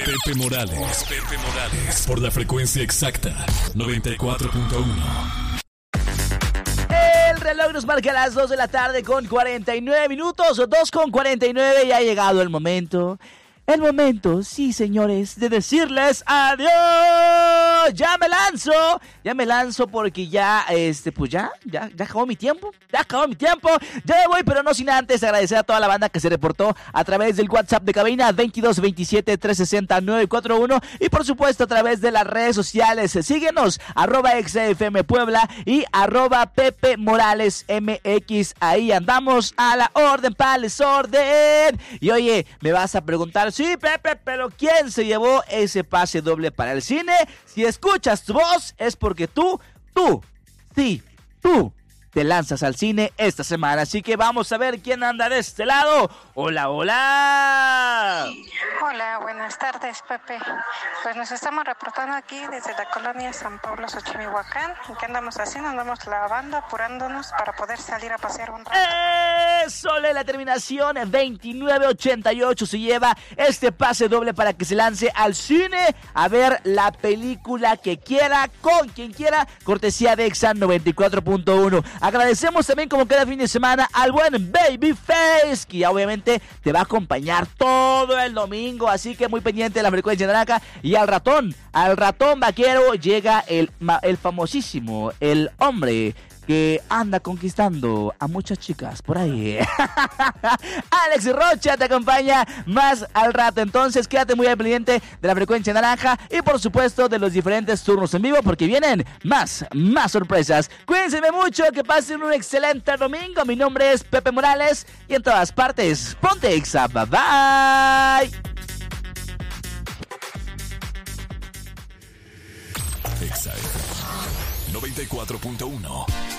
Pepe Morales. Por la frecuencia exacta, 94.1. El reloj nos marca las 2 de la tarde con 49 minutos, o 2 con 49, y ha llegado el momento, sí señores, de decirles adiós. Ya me lanzo porque ya, pues ya acabó mi tiempo, ya me voy, pero no sin antes agradecer a toda la banda que se reportó a través del WhatsApp de cabina 2227-360-941 y por supuesto a través de las redes sociales. Síguenos, @XFM Puebla y @Pepe Morales MX, ahí andamos a la orden, pales orden. Y oye, me vas a preguntar, sí Pepe, pero ¿quién se llevó ese pase doble para el cine? Si escuchas tu voz es porque tú te lanzas al cine esta semana. Así que vamos a ver quién anda de este lado. Hola. Hola, buenas tardes, Pepe. Pues nos estamos reportando aquí desde la colonia San Pablo, Xochimihuacán. ¿Y qué andamos haciendo? Andamos lavando, apurándonos para poder salir a pasear un rato. Sole, la terminación 2988 se lleva este pase doble para que se lance al cine a ver la película que quiera, con quien quiera, cortesía de Exa 94.1. Agradecemos también, como cada fin de semana, al buen Babyface, que ya obviamente te va a acompañar todo el domingo, así que muy pendiente de la frecuencia naranja. Y al ratón vaquero llega el famosísimo, el hombre que anda conquistando a muchas chicas por ahí. Alex Rocha te acompaña más al rato, entonces quédate muy al pendiente de la frecuencia naranja y por supuesto de los diferentes turnos en vivo porque vienen más sorpresas. Cuídense mucho, que pasen un excelente domingo. Mi nombre es Pepe Morales y en todas partes, ponte Exa, bye bye. Exa 94.1.